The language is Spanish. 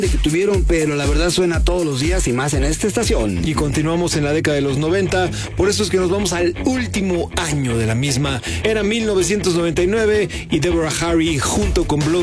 que tuvieron, pero la verdad suena todos los días y más en esta estación. Y continuamos en la década de los 90, por eso es que nos vamos al último año de la misma. Era 1999 y Deborah Harry junto con Blondie